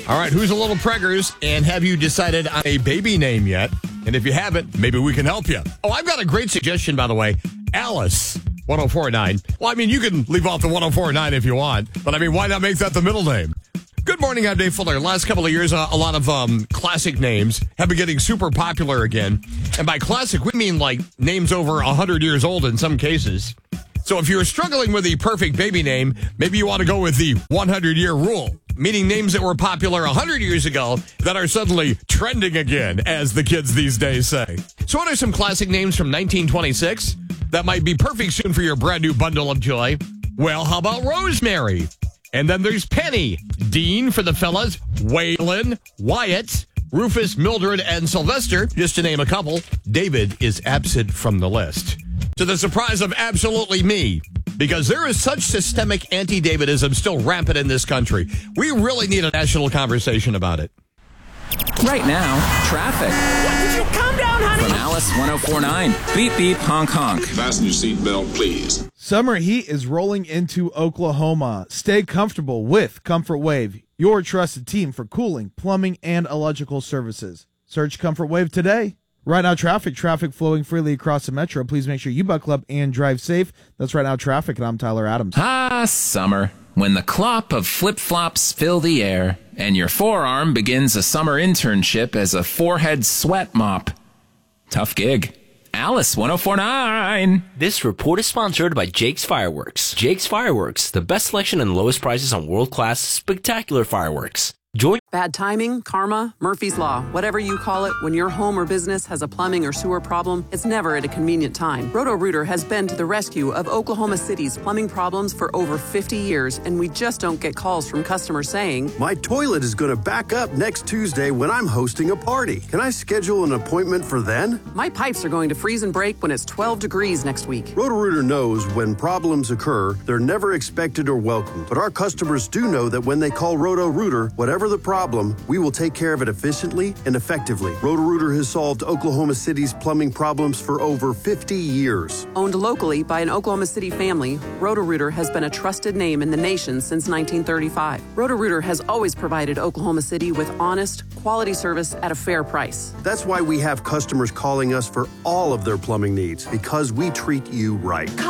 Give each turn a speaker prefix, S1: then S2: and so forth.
S1: All right, who's a little preggers, and have you decided on a baby name yet? And if you haven't, maybe we can help you. Oh, I've got a great suggestion, by the way. Alice, 1049. Well, I mean, you can leave off the 1049 if you want, but I mean, why not make that the middle name? Good morning, I'm Dave Fuller. Last couple of years, a lot of classic names have been getting super popular again. And by classic, we mean like names over 100 years old in some cases. So if you're struggling with the perfect baby name, maybe you want to go with the 100-year rule, meaning names that were popular 100 years ago that are suddenly trending again, as the kids these days say. So what are some classic names from 1926 that might be perfect soon for your brand new bundle of joy? Well, how about Rosemary? And then there's Penny, Dean for the fellas, Waylon, Wyatt, Rufus, Mildred, and Sylvester, just to name a couple. David is absent from the list, to the surprise of absolutely me, because there is such systemic anti-Davidism still rampant in this country. We really need a national conversation about it.
S2: Right now, traffic.
S3: Would you calm down, honey?
S2: From Alice 1049. Beep, beep, honk, honk.
S4: Fasten your seatbelt, please.
S5: Summer heat is rolling into Oklahoma. Stay comfortable with Comfort Wave, your trusted team for cooling, plumbing, and electrical services. Search Comfort Wave today. Right Now traffic flowing freely across the metro. Please make sure you buckle up and drive safe. That's Right Now Traffic, and I'm Tyler Adams.
S2: Ah, summer. When the clop of flip-flops fill the air and your forearm begins a summer internship as a forehead sweat mop. Tough gig. Alice 1049.
S6: This report is sponsored by Jake's Fireworks. Jake's Fireworks, the best selection and lowest prices on world-class spectacular fireworks. Join
S7: Bad timing, karma, Murphy's Law, whatever you call it, when your home or business has a plumbing or sewer problem, it's never at a convenient time. Roto-Rooter has been to the rescue of Oklahoma City's plumbing problems for over 50 years, and we just don't get calls from customers saying,
S8: "My toilet is going to back up next Tuesday when I'm hosting a party. Can I schedule an appointment for then?"
S7: "My pipes are going to freeze and break when it's 12 degrees next week."
S8: Roto-Rooter knows when problems occur, they're never expected or welcomed. But our customers do know that when they call Roto-Rooter, whatever the problem, we will take care of it efficiently and effectively. Roto-Rooter has solved Oklahoma City's plumbing problems for over 50 years.
S7: Owned locally by an Oklahoma City family, Roto-Rooter has been a trusted name in the nation since 1935. Roto-Rooter has always provided Oklahoma City with honest, quality service at a fair price.
S8: That's why we have customers calling us for all of their plumbing needs, because we treat you right.